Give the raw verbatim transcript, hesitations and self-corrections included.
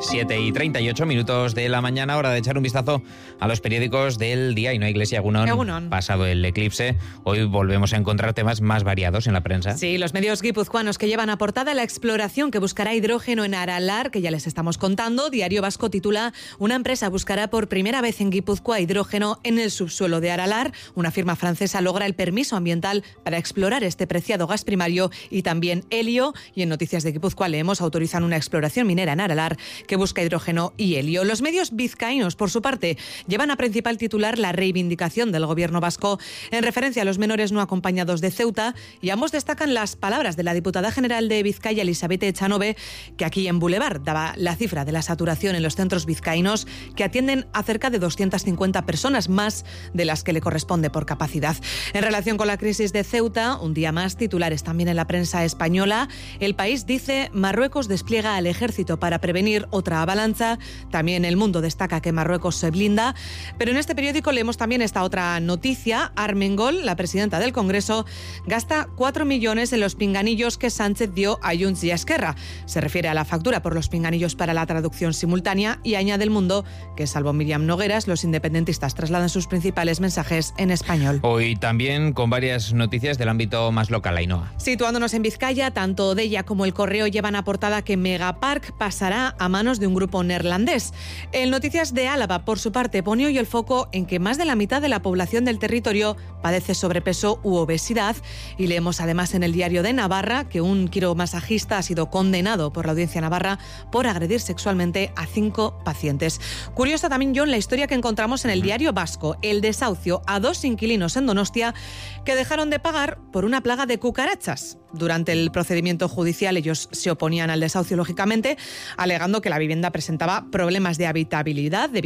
siete y treinta y ocho minutos de la mañana, hora de echar un vistazo a los periódicos del día. Y no hay Iglesia Egunon. Egunon. Pasado el eclipse, hoy volvemos a encontrar temas más variados en la prensa. Sí, los medios guipuzcoanos que llevan a portada la exploración que buscará hidrógeno en Aralar, que ya les estamos contando. Diario Vasco titula: una empresa buscará por primera vez en Guipúzcoa hidrógeno en el subsuelo de Aralar. Una firma francesa logra el permiso ambiental para explorar este preciado gas primario y también helio. Y en Noticias de Guipúzcoa leemos: autorizan una exploración minera en Aralar que busca hidrógeno y helio. Los medios vizcaínos, por su parte, llevan a principal titular la reivindicación del gobierno vasco en referencia a los menores no acompañados de Ceuta, y ambos destacan las palabras de la diputada general de Vizcaya, Elizabeth Echanove, que aquí en Boulevard daba la cifra de la saturación en los centros vizcaínos, que atienden a cerca de doscientas cincuenta personas, más de las que le corresponde por capacidad. En relación con la crisis de Ceuta, un día más, titulares también en la prensa española. El País dice: Marruecos despliega al ejército para prevenir otra avalancha. También El Mundo destaca que Marruecos se blinda. Pero en este periódico leemos también esta otra noticia. Armengol, la presidenta del Congreso, gasta cuatro millones en los pinganillos que Sánchez dio a Junts y a Esquerra. Se refiere a la factura por los pinganillos para la traducción simultánea, y añade El Mundo que, salvo Miriam Nogueras, los independentistas trasladan sus principales mensajes en español. Hoy también con varias noticias del ámbito más local, Ainhoa. Situándonos en Vizcaya, tanto Deia como El Correo llevan a portada que Megapark pasará a manos de un grupo neerlandés. El Noticias de Álava, por su parte, pone hoy el foco en que más de la mitad de la población del territorio padece sobrepeso u obesidad, y leemos además en el Diario de Navarra que un quiromasajista ha sido condenado por la Audiencia Navarra por agredir sexualmente a cinco pacientes. Curiosa también, John, la historia que encontramos en el Diario Vasco: el desahucio a dos inquilinos en Donostia que dejaron de pagar por una plaga de cucarachas. Durante el procedimiento judicial ellos se oponían al desahucio, lógicamente, alegando que la vivienda presentaba problemas de habitabilidad debido